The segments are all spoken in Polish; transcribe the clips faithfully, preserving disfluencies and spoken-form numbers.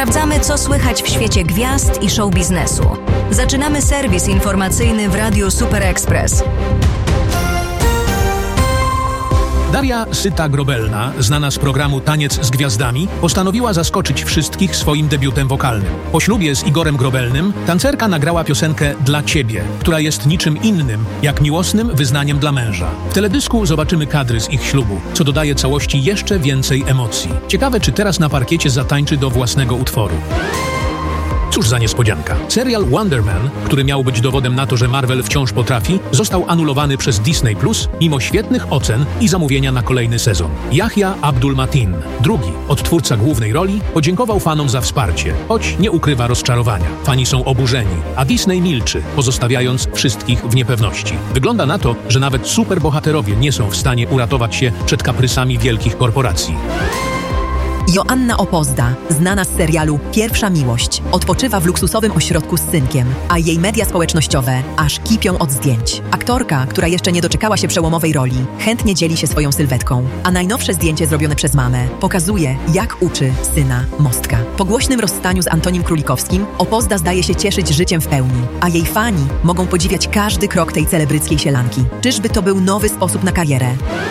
Sprawdzamy, co słychać w świecie gwiazd i show biznesu. Zaczynamy serwis informacyjny w Radiu Super Express. Daria Syta-Grobelna, znana z programu Taniec z Gwiazdami, postanowiła zaskoczyć wszystkich swoim debiutem wokalnym. Po ślubie z Igorem Grobelnym tancerka nagrała piosenkę Dla Ciebie, która jest niczym innym, jak miłosnym wyznaniem dla męża. W teledysku zobaczymy kadry z ich ślubu, co dodaje całości jeszcze więcej emocji. Ciekawe, czy teraz na parkiecie zatańczy do własnego utworu. Cóż za niespodzianka. Serial Wonder Man, który miał być dowodem na to, że Marvel wciąż potrafi, został anulowany przez Disney Plus, mimo świetnych ocen i zamówienia na kolejny sezon. Yahya Abdul-Mateen, drugi odtwórca głównej roli, podziękował fanom za wsparcie, choć nie ukrywa rozczarowania. Fani są oburzeni, a Disney milczy, pozostawiając wszystkich w niepewności. Wygląda na to, że nawet superbohaterowie nie są w stanie uratować się przed kaprysami wielkich korporacji. Joanna Opozda, znana z serialu Pierwsza Miłość, odpoczywa w luksusowym ośrodku z synkiem, a jej media społecznościowe aż kipią od zdjęć. Aktorka, która jeszcze nie doczekała się przełomowej roli, chętnie dzieli się swoją sylwetką, a najnowsze zdjęcie zrobione przez mamę pokazuje, jak uczy syna Mostka. Po głośnym rozstaniu z Antonim Królikowskim Opozda zdaje się cieszyć życiem w pełni, a jej fani mogą podziwiać każdy krok tej celebryckiej sielanki. Czyżby to był nowy sposób na karierę?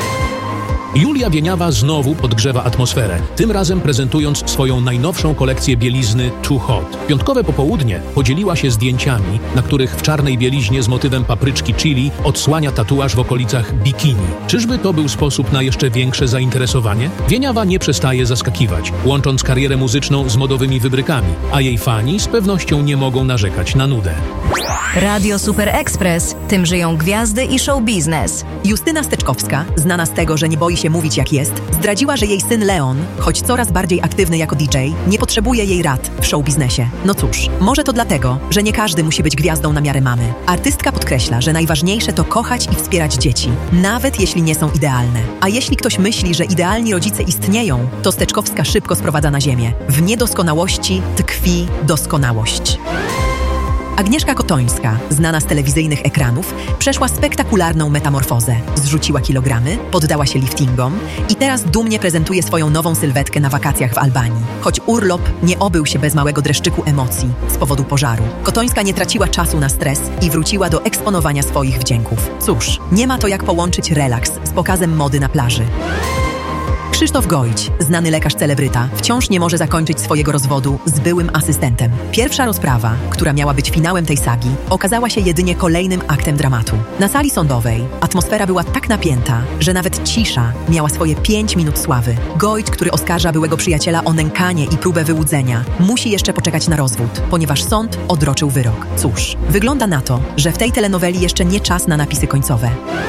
Julia Wieniawa znowu podgrzewa atmosferę, tym razem prezentując swoją najnowszą kolekcję bielizny Too Hot. Piątkowe popołudnie podzieliła się zdjęciami, na których w czarnej bieliźnie z motywem papryczki chili odsłania tatuaż w okolicach bikini. Czyżby to był sposób na jeszcze większe zainteresowanie? Wieniawa nie przestaje zaskakiwać, łącząc karierę muzyczną z modowymi wybrykami, a jej fani z pewnością nie mogą narzekać na nudę. Radio Super Express, tym żyją gwiazdy i show biznes. Justyna Steczkowska, znana z tego, że nie boi się mówić jak jest, zdradziła, że jej syn Leon, choć coraz bardziej aktywny jako D J, nie potrzebuje jej rad w show biznesie. No cóż, może to dlatego, że nie każdy musi być gwiazdą na miarę mamy. Artystka podkreśla, że najważniejsze to kochać i wspierać dzieci, nawet jeśli nie są idealne. A jeśli ktoś myśli, że idealni rodzice istnieją, to Steczkowska szybko sprowadza na ziemię. W niedoskonałości tkwi doskonałość. Agnieszka Kotońska, znana z telewizyjnych ekranów, przeszła spektakularną metamorfozę. Zrzuciła kilogramy, poddała się liftingom i teraz dumnie prezentuje swoją nową sylwetkę na wakacjach w Albanii. Choć urlop nie obył się bez małego dreszczyku emocji z powodu pożaru. Kotońska nie traciła czasu na stres i wróciła do eksponowania swoich wdzięków. Cóż, nie ma to jak połączyć relaks z pokazem mody na plaży. Krzysztof Gojdź, znany lekarz celebryta, wciąż nie może zakończyć swojego rozwodu z byłym asystentem. Pierwsza rozprawa, która miała być finałem tej sagi, okazała się jedynie kolejnym aktem dramatu. Na sali sądowej atmosfera była tak napięta, że nawet cisza miała swoje pięć minut sławy. Gojdź, który oskarża byłego przyjaciela o nękanie i próbę wyłudzenia, musi jeszcze poczekać na rozwód, ponieważ sąd odroczył wyrok. Cóż, wygląda na to, że w tej telenoweli jeszcze nie czas na napisy końcowe.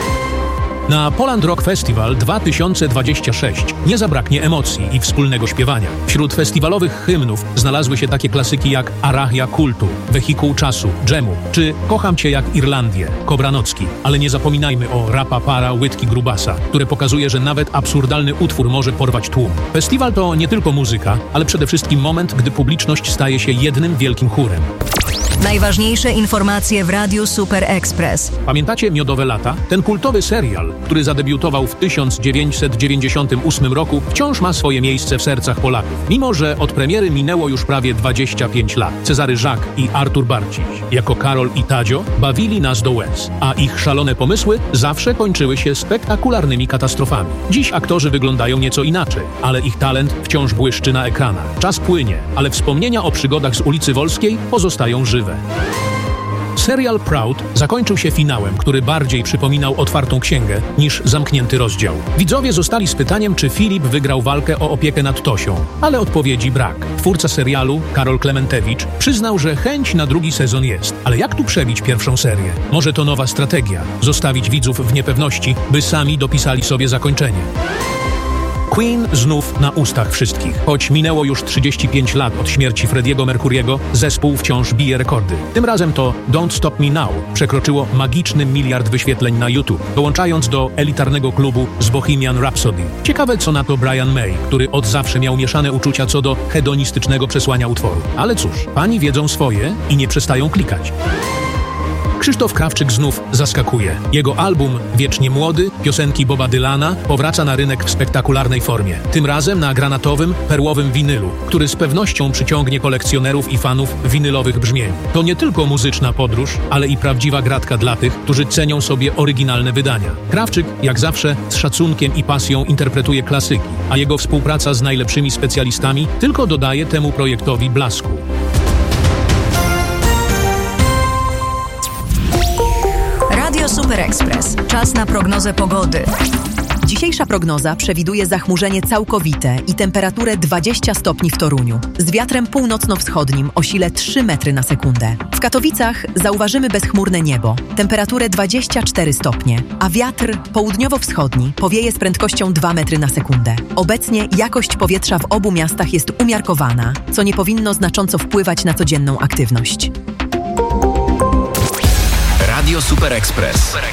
Na Poland Rock Festival dwa tysiące dwudziesty szósty nie zabraknie emocji i wspólnego śpiewania. Wśród festiwalowych hymnów znalazły się takie klasyki jak Arachia Kultu, Wehikuł Czasu, Dżemu czy Kocham Cię jak Irlandię, Kobranocki. Ale nie zapominajmy o Rapa Para Łydki Grubasa, które pokazuje, że nawet absurdalny utwór może porwać tłum. Festiwal to nie tylko muzyka, ale przede wszystkim moment, gdy publiczność staje się jednym wielkim chórem. Najważniejsze informacje w Radiu Super Express. Pamiętacie Miodowe lata? Ten kultowy serial, który zadebiutował w tysiąc dziewięćset dziewięćdziesiątym ósmym roku, wciąż ma swoje miejsce w sercach Polaków. Mimo że od premiery minęło już prawie dwadzieścia pięć lat. Cezary Żak i Artur Barciś, jako Karol i Tadzio, bawili nas do łez, a ich szalone pomysły zawsze kończyły się spektakularnymi katastrofami. Dziś aktorzy wyglądają nieco inaczej, ale ich talent wciąż błyszczy na ekranach. Czas płynie, ale wspomnienia o przygodach z ulicy Wolskiej pozostają żywe. Serial Proud zakończył się finałem, który bardziej przypominał otwartą księgę niż zamknięty rozdział. Widzowie zostali z pytaniem, czy Filip wygrał walkę o opiekę nad Tosią, ale odpowiedzi brak. Twórca serialu, Karol Klementewicz, przyznał, że chęć na drugi sezon jest. Ale jak tu przebić pierwszą serię? Może to nowa strategia? Zostawić widzów w niepewności, by sami dopisali sobie zakończenie. Queen znów na ustach wszystkich. Choć minęło już trzydzieści pięć lat od śmierci Freddie'ego Mercuriego, zespół wciąż bije rekordy. Tym razem to Don't Stop Me Now przekroczyło magiczny miliard wyświetleń na YouTube, dołączając do elitarnego klubu z Bohemian Rhapsody. Ciekawe, co na to Brian May, który od zawsze miał mieszane uczucia co do hedonistycznego przesłania utworu. Ale cóż, pani wiedzą swoje i nie przestają klikać. Krzysztof Krawczyk znów zaskakuje. Jego album Wiecznie Młody, piosenki Boba Dylana powraca na rynek w spektakularnej formie. Tym razem na granatowym, perłowym winylu, który z pewnością przyciągnie kolekcjonerów i fanów winylowych brzmień. To nie tylko muzyczna podróż, ale i prawdziwa gratka dla tych, którzy cenią sobie oryginalne wydania. Krawczyk, jak zawsze, z szacunkiem i pasją interpretuje klasyki, a jego współpraca z najlepszymi specjalistami tylko dodaje temu projektowi blasku. Radio Super Express. Czas na prognozę pogody. Dzisiejsza prognoza przewiduje zachmurzenie całkowite i temperaturę dwadzieścia stopni w Toruniu, z wiatrem północno-wschodnim o sile trzy metry na sekundę. W Katowicach zauważymy bezchmurne niebo, temperaturę dwadzieścia cztery stopnie, a wiatr południowo-wschodni powieje z prędkością dwa metry na sekundę. Obecnie jakość powietrza w obu miastach jest umiarkowana, co nie powinno znacząco wpływać na codzienną aktywność. Radio Super Express.